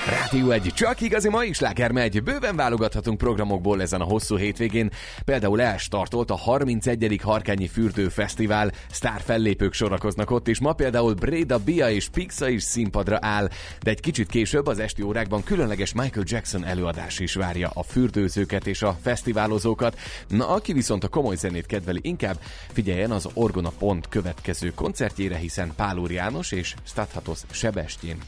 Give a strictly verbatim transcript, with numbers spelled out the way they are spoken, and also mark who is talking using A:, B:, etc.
A: Rádió egy csak igazi mai sláger megy. Bőven válogathatunk programokból ezen a hosszú hétvégén. Például elstartolt a harmincegyedik Harkányi Fürdő Fesztivál. Sztár fellépők sorakoznak ott, és ma például Bréda, Bia és Pixa is színpadra áll. De egy kicsit később az esti órákban különleges Michael Jackson előadás is várja a fürdőzőket és a fesztiválozókat. Na, aki viszont a komoly zenét kedveli, inkább figyeljen az Orgona Pont következő koncertjére, hiszen Pál Úr János és Stathatos Sebestyén